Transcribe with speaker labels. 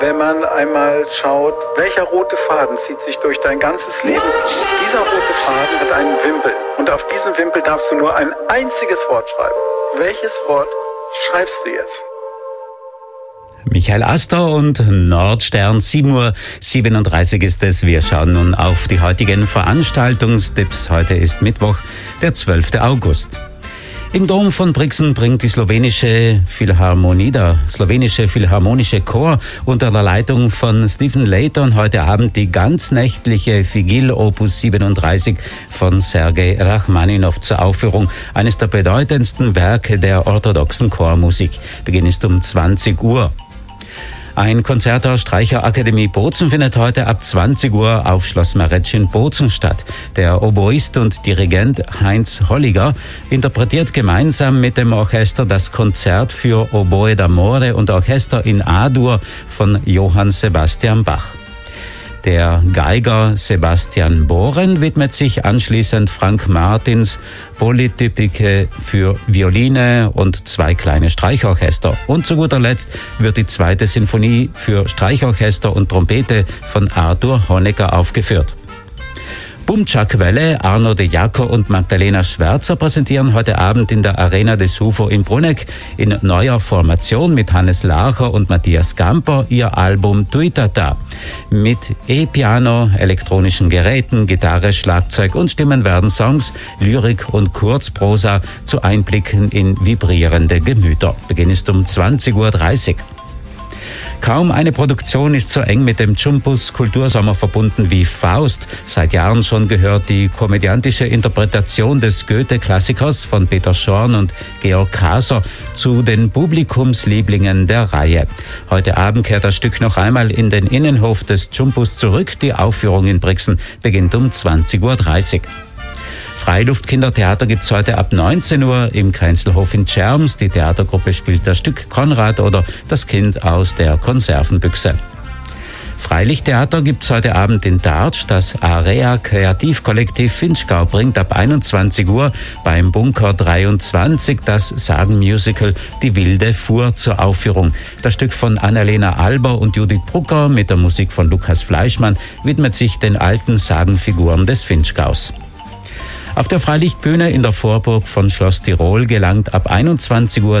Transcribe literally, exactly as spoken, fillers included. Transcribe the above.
Speaker 1: Wenn man einmal schaut, welcher rote Faden zieht sich durch dein ganzes Leben. Dieser rote Faden hat einen Wimpel. Und auf diesem Wimpel darfst du nur ein einziges Wort schreiben. Welches Wort schreibst du jetzt?
Speaker 2: Michael Astor und Nordstern, sieben Uhr siebenunddreißig ist es. Wir schauen nun auf die heutigen Veranstaltungstipps. Heute ist Mittwoch, der zwölfte August. Im Dom von Brixen bringt die slowenische Philharmonie, der slowenische Philharmonische Chor unter der Leitung von Stephen Layton heute Abend die ganznächtliche Vigil Opus siebenunddreißig von Sergei Rachmaninow zur Aufführung, eines der bedeutendsten Werke der orthodoxen Chormusik. Beginn ist um zwanzig Uhr. Ein Konzert der Streicherakademie Bozen findet heute ab zwanzig Uhr auf Schloss Maretsch in Bozen statt. Der Oboist und Dirigent Heinz Holliger interpretiert gemeinsam mit dem Orchester das Konzert für Oboe d'Amore und Orchester in A-Dur von Johann Sebastian Bach. Der Geiger Sebastian Bohren widmet sich anschließend Frank Martins Polytypike für Violine und zwei kleine Streichorchester. Und zu guter Letzt wird die zweite Sinfonie für Streichorchester und Trompete von Arthur Honegger aufgeführt. Bumchak Welle, Arno de Jaco und Magdalena Schwärzer präsentieren heute Abend in der Arena des Ufo in Bruneck in neuer Formation mit Hannes Lacher und Matthias Gamper ihr Album Tuitata. Mit E-Piano, elektronischen Geräten, Gitarre, Schlagzeug und Stimmen werden Songs, Lyrik und Kurzprosa zu Einblicken in vibrierende Gemüter. Beginn ist um zwanzig Uhr dreißig. Kaum eine Produktion ist so eng mit dem Jumbus Kultursommer verbunden wie Faust. Seit Jahren schon gehört die komödiantische Interpretation des Goethe-Klassikers von Peter Schorn und Georg Kaser zu den Publikumslieblingen der Reihe. Heute Abend kehrt das Stück noch einmal in den Innenhof des Jumbus zurück. Die Aufführung in Brixen beginnt um zwanzig Uhr dreißig. Freiluftkindertheater gibt's heute ab neunzehn Uhr im Kränzelhof in Tscherms. Die Theatergruppe spielt das Stück Konrad oder Das Kind aus der Konservenbüchse. Freilichttheater gibt's heute Abend in Dartsch. Das Area Kreativkollektiv Finchgau bringt ab einundzwanzig Uhr beim Bunker dreiundzwanzig das Sagenmusical Die wilde Fuhr zur Aufführung. Das Stück von Annalena Alber und Judith Brucker mit der Musik von Lukas Fleischmann widmet sich den alten Sagenfiguren des Finchgaus. Auf der Freilichtbühne in der Vorburg von Schloss Tirol gelangt ab einundzwanzig Uhr